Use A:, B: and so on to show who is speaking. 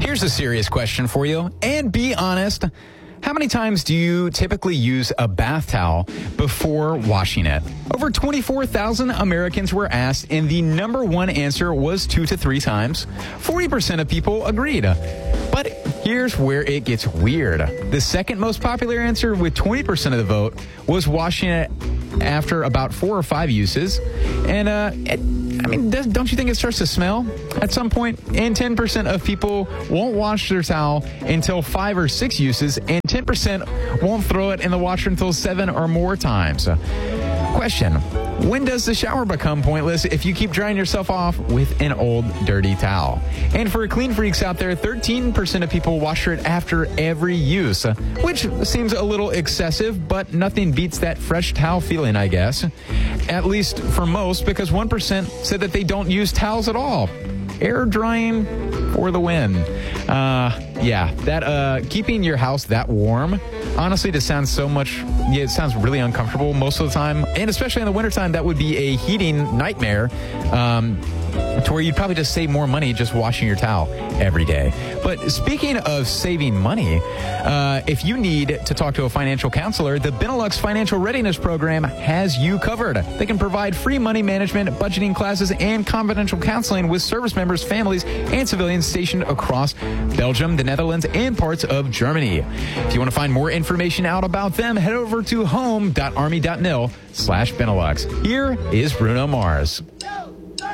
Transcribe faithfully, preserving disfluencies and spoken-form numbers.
A: Here's a serious question for you, and be honest. How many times do you typically use a bath towel before washing it? Over twenty-four thousand Americans were asked, and the number one answer was two to three times. forty percent of people agreed. But here's where it gets weird. The second most popular answer, with twenty percent of the vote, was washing it after about four or five uses. And, uh, it, I mean, does, don't you think it starts to smell at some point? And ten percent of people won't wash their towel until five or six uses, and ten percent won't throw it in the washer until seven or more times. Question: when does the shower become pointless if you keep drying yourself off with an old, dirty towel? And for clean freaks out there, thirteen percent of people wash it after every use, which seems a little excessive, but nothing beats that fresh towel feeling, I guess. At least for most, because one percent said that they don't use towels at all. Air drying for the win. Uh, yeah, that uh, keeping your house that warm, honestly, just sounds so much, yeah, it sounds really uncomfortable most of the time. And especially in the wintertime, that would be a heating nightmare, um, to where you'd probably just save more money just washing your towel every day. But speaking of saving money, uh, if you need to talk to a financial counselor, the Benelux Financial Readiness Program has you covered. They can provide free money management, budgeting classes, and confidential counseling with service members, families, and civilians stationed across Belgium, the Netherlands, and parts of Germany. If you want to find more information out about them, head over to home dot army dot mil slash Benelux. Here is Bruno Mars.